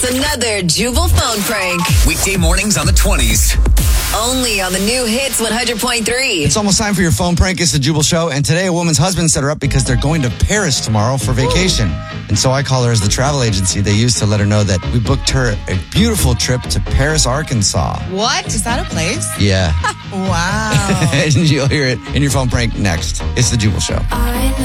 It's another Jubal phone prank. Weekday mornings on the 20s. Only on the new Hits 100.3. It's almost time for your phone prank. It's the Jubal Show. And today a woman's husband set her up because they're going to Paris tomorrow for vacation. And so I call her as the travel agency they used to let her know that we booked her a beautiful trip to Paris, Arkansas. What? Is that a place? Yeah. Wow. And you'll hear it in your phone prank next. It's the Jubal Show.